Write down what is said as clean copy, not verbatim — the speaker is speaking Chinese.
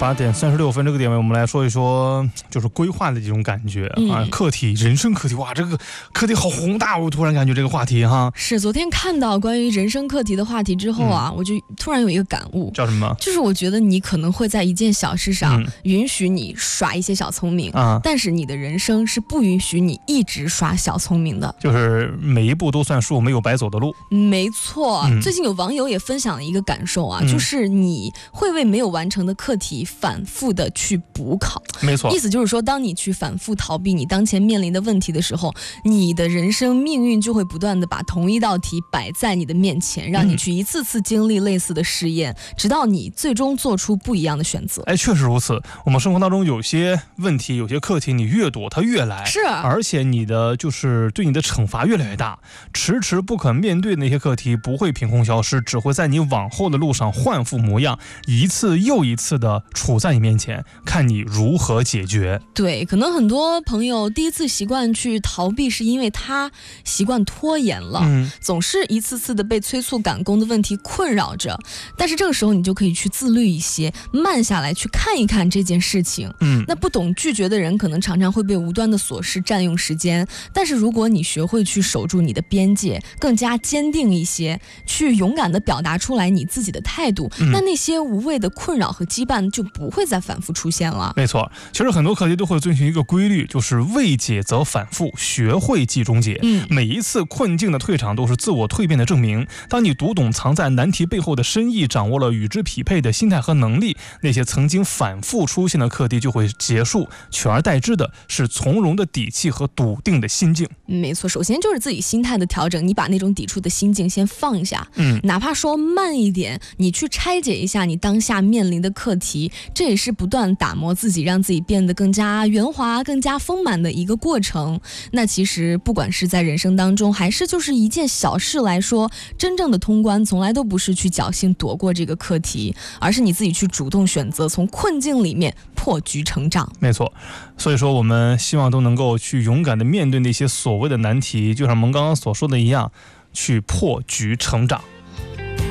8:36这个点位，我们来说一说就是规划的这种感觉啊，课题，人生课题，哇，这个课题好宏大，我突然感觉这个话题哈。 是，昨天看到关于人生课题的话题之后啊，我就突然有一个感悟， 叫什么？ 就是我觉得你可能会在一件小事上允许你耍一些小聪明但是你的人生是不允许你一直耍小聪明的， 就是每一步都算数，没有白走的路。 没错，最近有网友也分享了一个感受啊，就是你会为没有完成的课题反复的去补考。 没错， 意思就是说，当你去反复逃避你当前面临的问题的时候，你的人生命运就会不断的把同一道题摆在你的面前，让你去一次次经历类似的试验，直到你最终做出不一样的选择。 哎，确实如此。我们生活当中有些问题，有些课题，你越躲它越来， 是， 而且你的就是对你的惩罚越来越大。迟迟不肯面对的那些课题不会凭空消失，只会在你往后的路上换副模样，一次又一次的处在你面前，看你如何解决。 对，可能很多朋友第一次习惯去逃避，是因为他习惯拖延了，总是一次次的被催促赶工的问题困扰着。但是这个时候你就可以去自律一些，慢下来去看一看这件事情。那不懂拒绝的人可能常常会被无端的琐事占用时间，但是如果你学会去守住你的边界，更加坚定一些，去勇敢地表达出来你自己的态度，那些无谓的困扰和羁绊就不会再反复出现了。 没错，其实很多课题都会遵循一个规律，就是未解则反复，学会即终结。每一次困境的退场都是自我蜕变的证明。当你读懂藏在难题背后的深意，掌握了与之匹配的心态和能力，那些曾经反复出现的课题就会结束，取而代之的是从容的底气和笃定的心境。 没错，首先就是自己心态的调整，你把那种抵触的心境先放一下，哪怕说慢一点，你去拆解一下你当下面临的课题，这也是不断打磨自己，让自己变得更加圆滑、更加丰满的一个过程。那其实不管是在人生当中，还是就是一件小事来说，真正的通关从来都不是去侥幸躲过这个课题，而是你自己去主动选择从困境里面破局成长。 没错，所以说我们希望都能够去勇敢的面对那些所谓的难题，就像我们刚刚所说的一样，去破局成长。